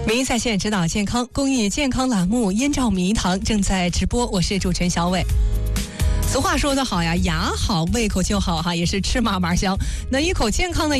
名医在线指导健康公益健康栏目《燕赵迷堂》正在直播，我是主持人小伟。俗话说得好呀，牙好胃口就好哈，也是吃嘛嘛香。那一口健康的